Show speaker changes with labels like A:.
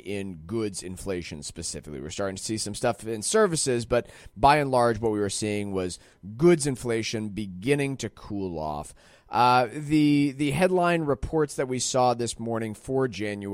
A: in goods inflation specifically. We're starting to see some stuff in services, but by and large, what we were seeing was goods inflation beginning to cool off. The headline reports that we saw this morning for January